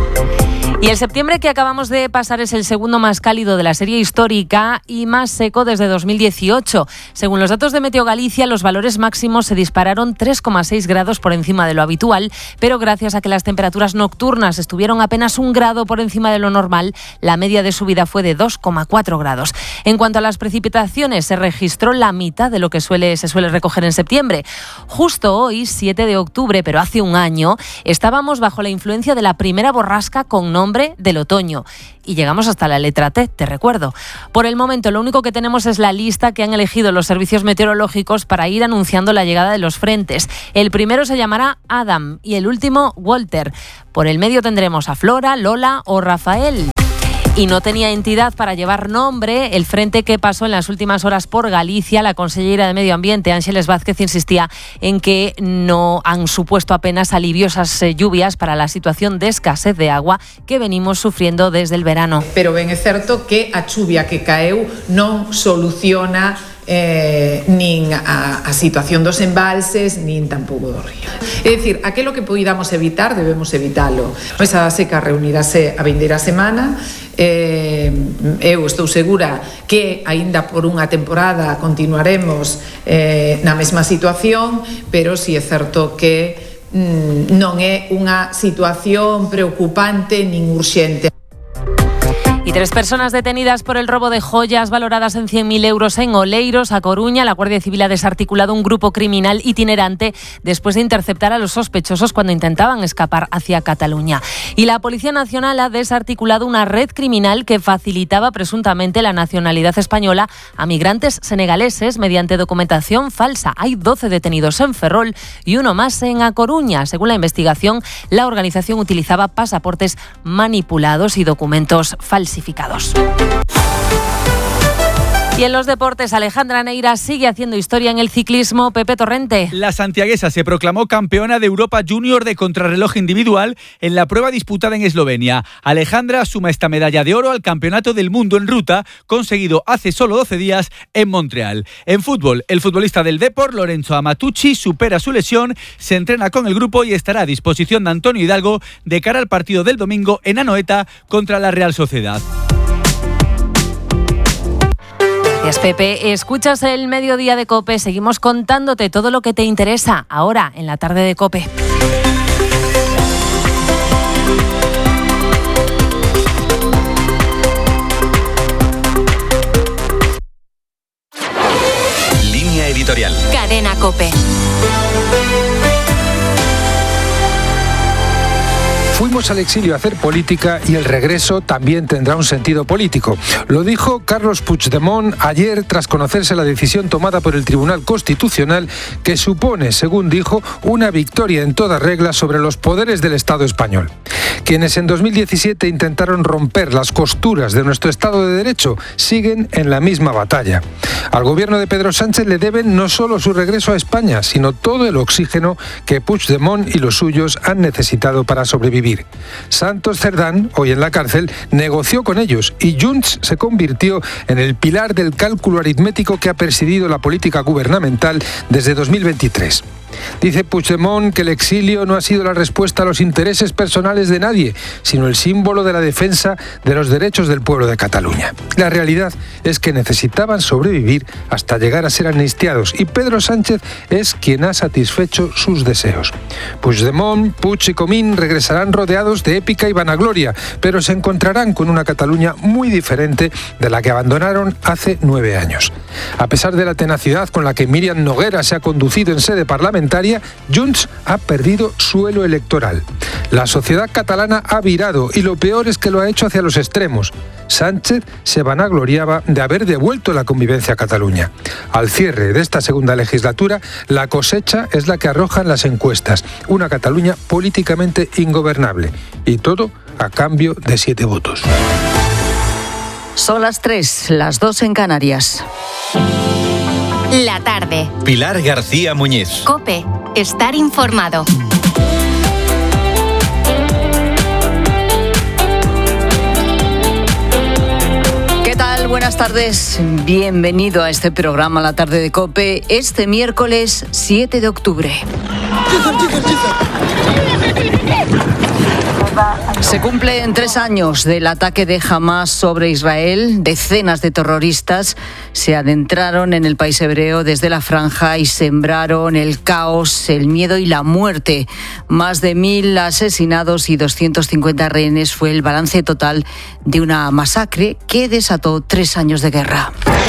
Y el septiembre que acabamos de pasar es el segundo más cálido de la serie histórica y más seco desde dos mil dieciocho. Según los datos de Meteo Galicia, los valores máximos se dispararon tres coma seis grados por encima de lo habitual, pero gracias a que las temperaturas nocturnas estuvieron apenas un grado por encima de lo normal, la media de subida fue de dos coma cuatro grados. En cuanto a las precipitaciones, se registró la mitad de lo que suele, se suele recoger en septiembre. Justo hoy, siete de octubre, pero hace un año, estábamos bajo la influencia de la primera borrasca con nombre del otoño y llegamos hasta la letra T, te recuerdo. Por el momento lo único que tenemos es la lista que han elegido los servicios meteorológicos para ir anunciando la llegada de los frentes. El primero se llamará Adam y el último Walter. Por el medio tendremos a Flora, Lola o Rafael. Y no tenía entidad para llevar nombre el frente que pasó en las últimas horas por Galicia. La consellera de Medio Ambiente, Ángeles Vázquez, insistía en que no han supuesto apenas aliviosas lluvias para la situación de escasez de agua que venimos sufriendo desde el verano. Pero ben é certo que a chuvia que caeu non soluciona Eh, nin a, a situación dos embalses nin tampouco do río. É dicir, aquilo que poidamos evitar debemos evitalo. Esa seca reunirase a vindeira semana. eh, eu estou segura que aínda por unha temporada continuaremos eh, na mesma situación, pero si é certo que mm, non é unha situación preocupante nin urxente. Y tres personas detenidas por el robo de joyas valoradas en cien mil euros en Oleiros, a Coruña. La Guardia Civil ha desarticulado un grupo criminal itinerante después de interceptar a los sospechosos cuando intentaban escapar hacia Cataluña. Y la Policía Nacional ha desarticulado una red criminal que facilitaba presuntamente la nacionalidad española a migrantes senegaleses mediante documentación falsa. Hay doce detenidos en Ferrol y uno más en A Coruña. Según la investigación, la organización utilizaba pasaportes manipulados y documentos falsificados. Y en los deportes, Alejandra Neira sigue haciendo historia en el ciclismo. Pepe Torrente. La santiaguesa se proclamó campeona de Europa Junior de contrarreloj individual en la prueba disputada en Eslovenia. Alejandra suma esta medalla de oro al Campeonato del Mundo en ruta, conseguido hace solo doce días en Montreal. En fútbol, el futbolista del Depor, Lorenzo Amatucci, supera su lesión, se entrena con el grupo y estará a disposición de Antonio Hidalgo de cara al partido del domingo en Anoeta contra la Real Sociedad. Gracias, Pepe. Escuchas el Mediodía de COPE. Seguimos contándote todo lo que te interesa ahora en la tarde de COPE. Línea editorial. Cadena COPE. Fuimos al exilio a hacer política y el regreso también tendrá un sentido político. Lo dijo Carlos Puigdemont ayer tras conocerse la decisión tomada por el Tribunal Constitucional que supone, según dijo, una victoria en toda regla sobre los poderes del Estado español. Quienes en dos mil diecisiete intentaron romper las costuras de nuestro Estado de Derecho siguen en la misma batalla. Al gobierno de Pedro Sánchez le deben no solo su regreso a España, sino todo el oxígeno que Puigdemont y los suyos han necesitado para sobrevivir. Santos Cerdán, hoy en la cárcel, negoció con ellos y Junts se convirtió en el pilar del cálculo aritmético que ha presidido la política gubernamental desde dos mil veintitrés. Dice Puigdemont que el exilio no ha sido la respuesta a los intereses personales de nadie, sino el símbolo de la defensa de los derechos del pueblo de Cataluña. La realidad es que necesitaban sobrevivir hasta llegar a ser amnistiados y Pedro Sánchez es quien ha satisfecho sus deseos. Puigdemont, Puig y Comín regresarán rodeados de épica y vanagloria, pero se encontrarán con una Cataluña muy diferente de la que abandonaron hace nueve años. A pesar de la tenacidad con la que Míriam Noguera se ha conducido en sede parlamentaria, Junts ha perdido suelo electoral. La sociedad catalana ha virado y lo peor es que lo ha hecho hacia los extremos. Sánchez se vanagloriaba de haber devuelto la convivencia a Cataluña. Al cierre de esta segunda legislatura, la cosecha es la que arrojan las encuestas. Una Cataluña políticamente ingobernable. Y todo a cambio de siete votos. Son las tres, las dos en Canarias. La tarde. Pilar García Muñiz. COPE. Estar informado. ¿Qué tal? Buenas tardes. Bienvenido a este programa La Tarde de COPE, este miércoles siete de octubre. Se cumplen tres años del ataque de Hamás sobre Israel. Decenas de terroristas se adentraron en el país hebreo desde la franja y sembraron el caos, el miedo y la muerte. Más de mil asesinados y doscientos cincuenta rehenes fue el balance total de una masacre que desató tres años de guerra.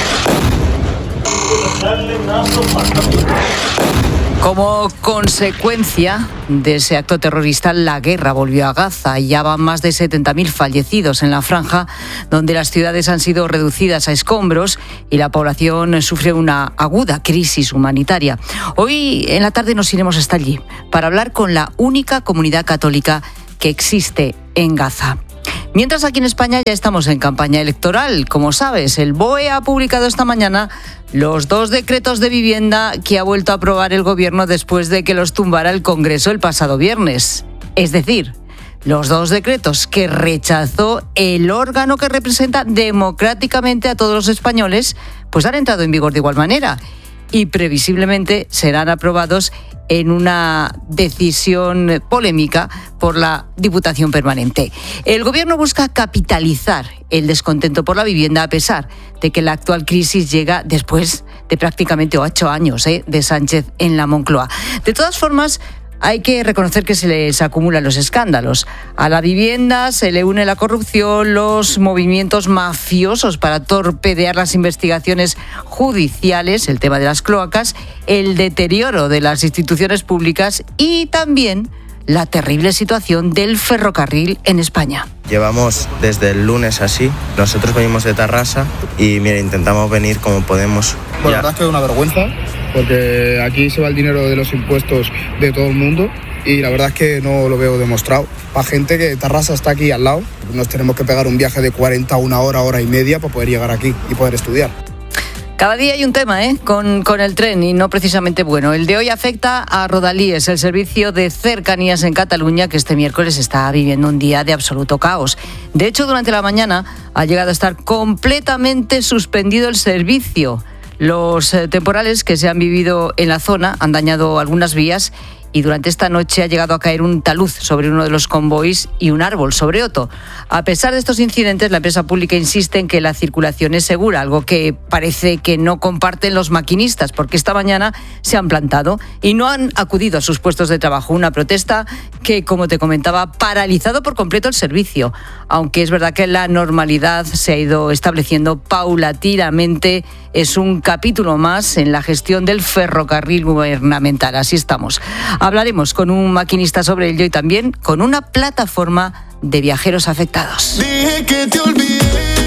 Como consecuencia de ese acto terrorista, la guerra volvió a Gaza y ya van más de setenta mil fallecidos en la franja, donde las ciudades han sido reducidas a escombros y la población sufre una aguda crisis humanitaria. Hoy en la tarde nos iremos hasta allí para hablar con la única comunidad católica que existe en Gaza. Mientras aquí en España ya estamos en campaña electoral. Como sabes, el B O E ha publicado esta mañana los dos decretos de vivienda que ha vuelto a aprobar el Gobierno después de que los tumbara el Congreso el pasado viernes. Es decir, los dos decretos que rechazó el órgano que representa democráticamente a todos los españoles, pues han entrado en vigor de igual manera y previsiblemente serán aprobados en una decisión polémica por la Diputación Permanente. El Gobierno busca capitalizar el descontento por la vivienda a pesar de que la actual crisis llega después de prácticamente ocho años ¿eh? de Sánchez en la Moncloa. De todas formas, hay que reconocer que se les acumulan los escándalos. A la vivienda se le une la corrupción, los movimientos mafiosos para torpedear las investigaciones judiciales, el tema de las cloacas, el deterioro de las instituciones públicas y también la terrible situación del ferrocarril en España. Llevamos desde el lunes así, nosotros venimos de Tarrasa y mira, intentamos venir como podemos. Bueno, la verdad es que es una vergüenza, porque aquí se va el dinero de los impuestos de todo el mundo y la verdad es que no lo veo demostrado. Para gente que Tarrasa está aquí al lado, nos tenemos que pegar un viaje de cuarenta a una hora, hora y media para poder llegar aquí y poder estudiar. Cada día hay un tema ¿eh? con, con el tren y no precisamente bueno. El de hoy afecta a Rodalies, el servicio de cercanías en Cataluña, que este miércoles está viviendo un día de absoluto caos. De hecho, durante la mañana ha llegado a estar completamente suspendido el servicio. Los eh, temporales que se han vivido en la zona han dañado algunas vías y durante esta noche ha llegado a caer un talud sobre uno de los convoys y un árbol sobre otro. A pesar de estos incidentes, la empresa pública insiste en que la circulación es segura, algo que parece que no comparten los maquinistas, porque esta mañana se han plantado y no han acudido a sus puestos de trabajo. Una protesta que, como te comentaba, ha paralizado por completo el servicio, aunque es verdad que la normalidad se ha ido estableciendo paulatinamente. Es un capítulo más en la gestión del ferrocarril gubernamental. Así estamos. Hablaremos con un maquinista sobre ello y también con una plataforma de viajeros afectados. Dije que te olvidé,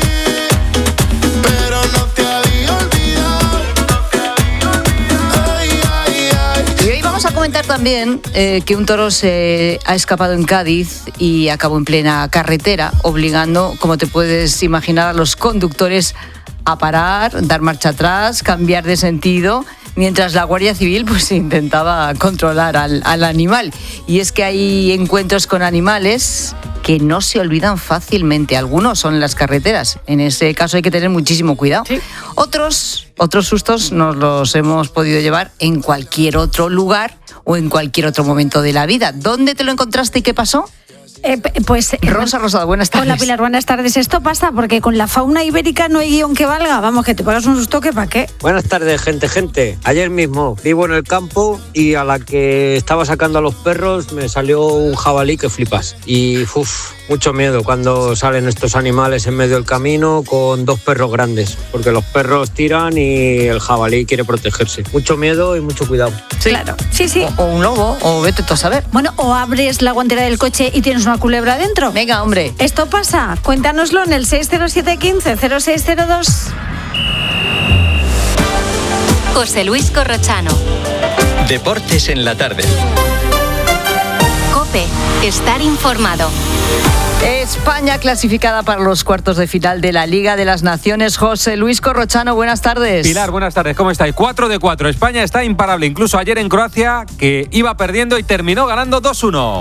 pero no te había olvidado. Ay, ay, ay. Y hoy vamos a comentar también eh, que un toro se ha escapado en Cádiz y acabó en plena carretera, obligando, como te puedes imaginar, a los conductores a parar, dar marcha atrás, cambiar de sentido, mientras la Guardia Civil pues intentaba controlar al, al animal. Y es que hay encuentros con animales que no se olvidan fácilmente. Algunos son en las carreteras. En ese caso hay que tener muchísimo cuidado. Sí. Otros, otros sustos nos los hemos podido llevar en cualquier otro lugar o en cualquier otro momento de la vida. ¿Dónde te lo encontraste y qué pasó? Eh, pues eh, Rosa Rosado, buenas tardes. Hola Pilar, buenas tardes. Esto pasa porque con la fauna ibérica no hay guión que valga. Vamos, que te pagas un susto que para qué. Buenas tardes, gente, gente. Ayer mismo vivo en el campo y a la que estaba sacando a los perros me salió un jabalí que flipas. Y uff, mucho miedo cuando salen estos animales en medio del camino con dos perros grandes, porque los perros tiran y el jabalí quiere protegerse. Mucho miedo y mucho cuidado. Sí. Claro, sí, sí. O, o un lobo, o vete tú a saber. Bueno, o abres la guantera del coche y tienes una culebra dentro. Venga, hombre. Esto pasa. Cuéntanoslo en el seis cero siete uno cinco cero seis cero dos. José Luis Corrochano. Deportes en la tarde. COPE. Estar informado. España clasificada para los cuartos de final de la Liga de las Naciones. José Luis Corrochano, buenas tardes. Pilar, buenas tardes, ¿cómo estáis? cuatro de cuatro, España está imparable, incluso ayer en Croacia, que iba perdiendo y terminó ganando dos uno.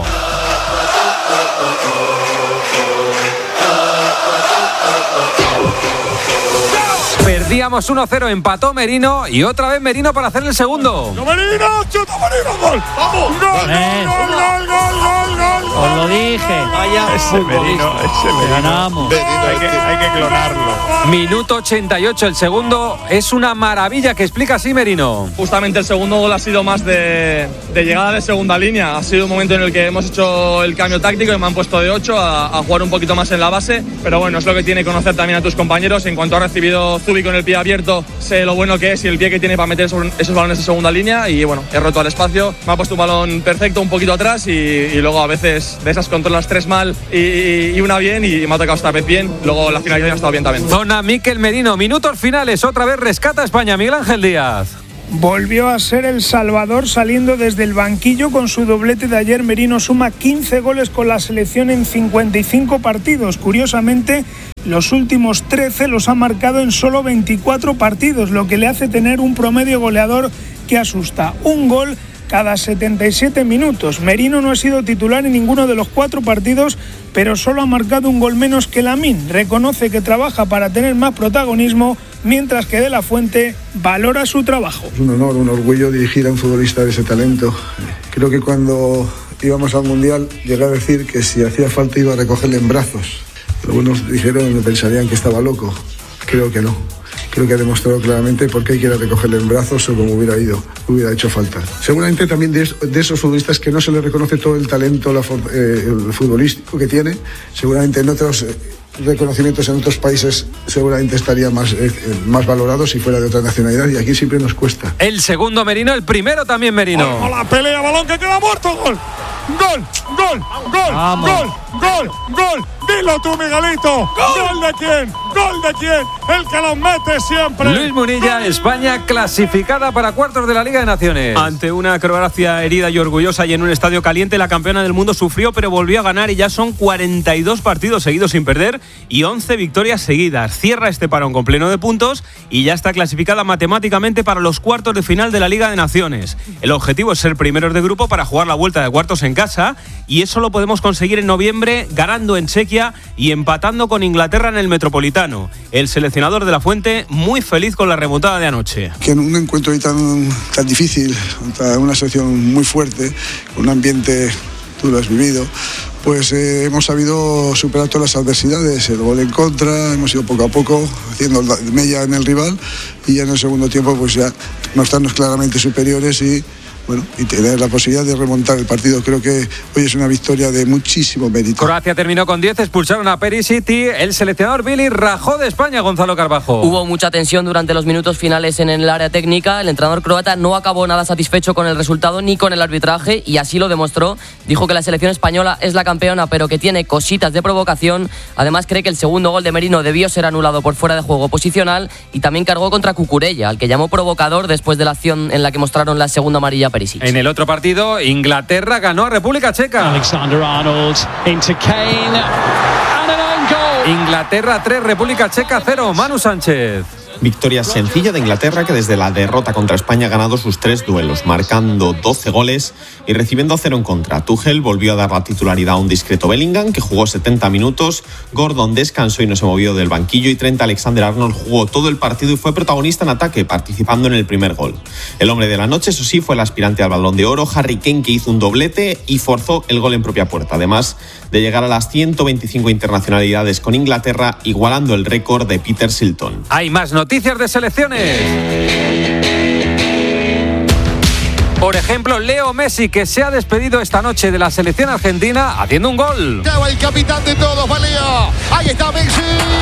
Perdíamos uno cero, empató Merino y otra vez Merino para hacer el segundo. ¡Merino! ¡Chuta Merino! ¡Gol! ¡Vamos! ¡Gol, gol, gol, gol, gol, gol, gol! Os lo dije. Vaya ese Merino, ese Merino. Ganamos. Hay que, hay que clonarlo. Minuto ochenta y ocho, el segundo es una maravilla, que explica así Merino. Justamente el segundo gol ha sido más de, de llegada de segunda línea. Ha sido un momento en el que hemos hecho el cambio táctico y me han puesto de ocho a, a jugar un poquito más en la base. Pero bueno, es lo que tiene conocer también a tus compañeros. En cuanto ha recibido Zubi con el pie abierto, sé lo bueno que es y el pie que tiene para meter esos balones de segunda línea. Y bueno, he roto al espacio. Me ha puesto un balón perfecto, un poquito atrás y, y luego a veces de esas controlas tres mal y, y una bien y me ha tocado esta vez bien. Luego la finalización ha estado bien también. Zona Mikel Merino, minutos finales, otra vez rescata España. Miguel Ángel Díaz. Volvió a ser el Salvador saliendo desde el banquillo con su doblete de ayer. Merino suma quince goles con la selección en cincuenta y cinco partidos. Curiosamente, los últimos trece los ha marcado en solo veinticuatro partidos, lo que le hace tener un promedio goleador que asusta. Un gol cada setenta y siete minutos. Merino no ha sido titular en ninguno de los cuatro partidos, pero solo ha marcado un gol menos que Lamine. Reconoce que trabaja para tener más protagonismo, mientras que De La Fuente valora su trabajo. Es un honor, un orgullo dirigir a un futbolista de ese talento. Creo que cuando íbamos al Mundial llegué a decir que si hacía falta iba a recogerle en brazos. Algunos dijeron, me pensarían que estaba loco. Creo que no. Creo que ha demostrado claramente por qué hay que ir a recogerle en brazos o como hubiera ido, hubiera hecho falta. Seguramente también de, de esos futbolistas que no se les reconoce todo el talento la, eh, el futbolístico que tiene, seguramente en otros eh, reconocimientos en otros países seguramente estaría más, eh, más valorado si fuera de otra nacionalidad, y aquí siempre nos cuesta. El segundo Merino, el primero también Merino. ¡A la pelea, balón que queda muerto! ¡Gol! ¡Gol! ¡Gol! ¡Gol! Vamos. ¡Gol! ¡Gol! ¡Gol! ¡Dilo tú, Miguelito! ¿Gol de quién? ¡Gol de quién! ¡El que los mete siempre! Luis Munilla, España clasificada para cuartos de la Liga de Naciones. Ante una Croacia herida y orgullosa y en un estadio caliente, la campeona del mundo sufrió pero volvió a ganar y ya son cuarenta y dos partidos seguidos sin perder y once victorias seguidas. Cierra este parón con pleno de puntos y ya está clasificada matemáticamente para los cuartos de final de la Liga de Naciones. El objetivo es ser primeros de grupo para jugar la vuelta de cuartos en casa, y eso lo podemos conseguir en noviembre ganando en Chequia y empatando con Inglaterra en el Metropolitano. El seleccionador de La Fuente muy feliz con la remontada de anoche. Que en un encuentro ahí tan, tan difícil, contra una selección muy fuerte, con un ambiente, tú lo has vivido, pues eh, hemos sabido superar todas las adversidades, el gol en contra, hemos ido poco a poco haciendo mella en el rival, y ya en el segundo tiempo pues ya mostrarnos claramente superiores y bueno, y tener la posibilidad de remontar el partido. Creo que hoy es una victoria de muchísimo mérito. Croacia terminó con diez, expulsaron a Perisic y el seleccionador Billy rajó de España, Gonzalo Carbajo. Hubo mucha tensión durante los minutos finales en el área técnica. El entrenador croata no acabó nada satisfecho con el resultado ni con el arbitraje, y así lo demostró. Dijo que la selección española es la campeona, pero que tiene cositas de provocación. Además, cree que el segundo gol de Merino debió ser anulado por fuera de juego posicional, y también cargó contra Cucurella, al que llamó provocador después de la acción en la que mostraron la segunda amarilla Perisic. En el otro partido, Inglaterra ganó a República Checa. Alexander-Arnold into Kane. And an own goal. Inglaterra tres, República Checa cero. Manu Sánchez. Victoria sencilla de Inglaterra, que desde la derrota contra España ha ganado sus tres duelos, marcando doce goles y recibiendo cero en contra. Tuchel volvió a dar la titularidad a un discreto Bellingham, que jugó setenta minutos. Gordon descansó y no se movió del banquillo. Y Trent Alexander-Arnold jugó todo el partido y fue protagonista en ataque, participando en el primer gol. El hombre de la noche, eso sí, fue el aspirante al Balón de Oro, Harry Kane, que hizo un doblete y forzó el gol en propia puerta. Además de llegar a las ciento veinticinco internacionalidades con Inglaterra, igualando el récord de Peter Shilton. Hay más noticias de selecciones. Por ejemplo, Leo Messi, que se ha despedido esta noche de la selección argentina haciendo un gol. El capitán de todos, va Leo. Ahí está Messi.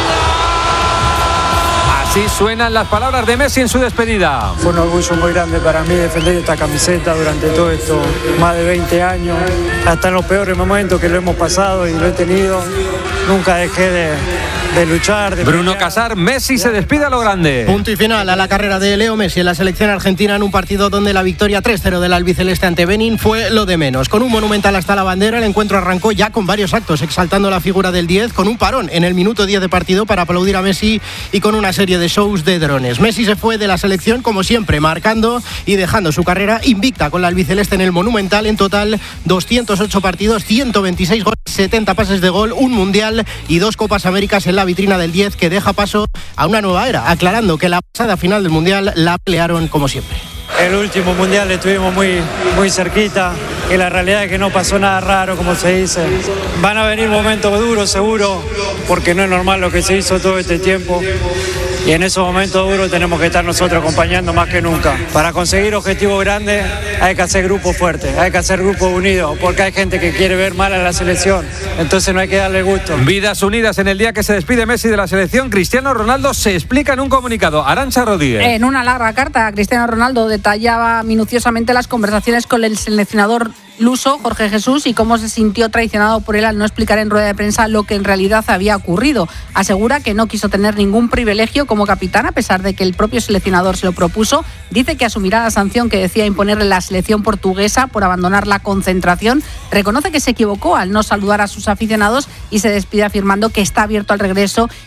Así suenan las palabras de Messi en su despedida. Fue un orgullo muy grande para mí defender esta camiseta durante todo esto, más de veinte años, hasta en los peores momentos que lo hemos pasado y lo he tenido. Nunca dejé de, de luchar. De Bruno Casar, Messi se despide a lo grande. Punto y final a la carrera de Leo Messi en la selección argentina en un partido donde la victoria tres cero del albiceleste ante Benín fue lo de menos. Con un monumental hasta la bandera, el encuentro arrancó ya con varios actos, exaltando la figura del diez, con un parón en el minuto diez de partido para aplaudir a Messi y con una serie de shows de drones. Messi se fue de la selección como siempre, marcando y dejando su carrera invicta con la albiceleste en el monumental. En total doscientos ocho partidos, ciento veintiséis goles, setenta pases de gol, un mundial y dos Copas Américas en la vitrina del diez, que deja paso a una nueva era, aclarando que la pasada final del mundial la pelearon como siempre. El último mundial estuvimos muy, muy cerquita y la realidad es que no pasó nada raro, como se dice. Van a venir momentos duros seguro, porque no es normal lo que se hizo todo este tiempo. Y en esos momentos duros tenemos que estar nosotros acompañando más que nunca. Para conseguir objetivos grandes hay que hacer grupos fuertes, hay que hacer grupos unidos, porque hay gente que quiere ver mal a la selección, entonces no hay que darle gusto. Vidas unidas en el día que se despide Messi de la selección. Cristiano Ronaldo se explica en un comunicado. Arantxa Rodríguez. En una larga carta, Cristiano Ronaldo detallaba minuciosamente las conversaciones con el seleccionador luso, Jorge Jesús, y cómo se sintió traicionado por él al no explicar en rueda de prensa lo que en realidad había ocurrido. Asegura que no quiso tener ningún privilegio como capitán, a pesar de que el propio seleccionador se lo propuso. Dice que asumirá la sanción que decía imponerle la selección portuguesa por abandonar la concentración. Reconoce que se equivocó al no saludar a sus aficionados y se despide afirmando que está abierto al regreso